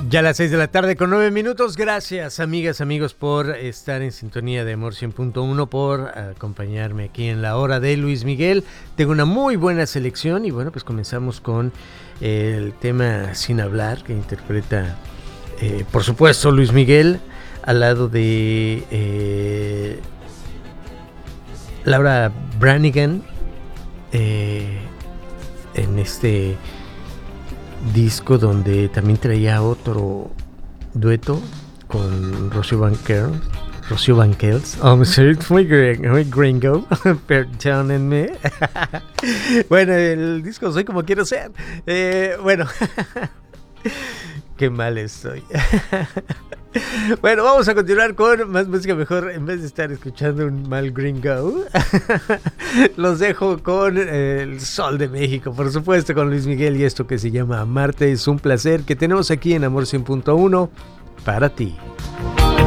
Ya a las 6 de la tarde con 9 minutos. Gracias, amigas, amigos, por estar en sintonía de Amor 100.1, por acompañarme aquí en la hora de Luis Miguel. Tengo una muy buena selección y bueno, pues comenzamos con el tema Sin Hablar, que interpreta, por supuesto, Luis Miguel, al lado de Laura Branigan, en este disco donde también traía otro dueto con Rocío Banquels. Soy muy gringo, perdónenme. Bueno, el disco Soy Como Quiero Ser. Bueno, qué mal estoy. Bueno, vamos a continuar con más música mejor. En vez de estar escuchando un mal gringo, los dejo con el Sol de México, por supuesto, con Luis Miguel y esto que se llama Amarte es un placer, que tenemos aquí en Amor 100.1 para ti.